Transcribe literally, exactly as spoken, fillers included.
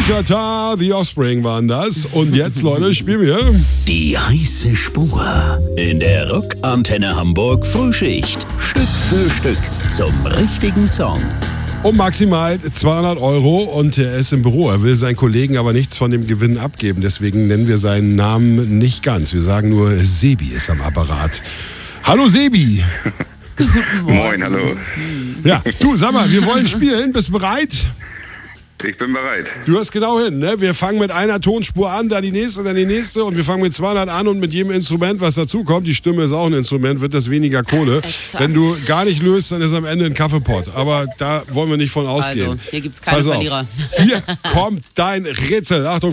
Ratata, The Offspring waren das. Und jetzt, Leute, spielen wir Die heiße Spur in der Rockantenne Hamburg Frühschicht. Stück für Stück zum richtigen Song. um maximal zweihundert Euro und er ist im Büro. Er will seinen Kollegen aber nichts von dem Gewinn abgeben. Deswegen nennen wir seinen Namen nicht ganz. Wir sagen nur, Sebi ist am Apparat. Hallo Sebi. Moin, hallo. Ja, du, sag mal, wir wollen spielen. Bist du bereit? Ich bin bereit. Du hörst genau hin, ne? Wir fangen mit einer Tonspur an, dann die nächste, dann die nächste und wir fangen mit zweihundert an und mit jedem Instrument, was dazukommt, die Stimme ist auch ein Instrument, wird das weniger Kohle. Exakt. Wenn du gar nicht löst, dann ist am Ende ein Kaffeepott. Aber da wollen wir nicht von ausgehen. Also, hier gibt's keine Pass auf. Verlierer. Hier kommt dein Rätsel. Achtung.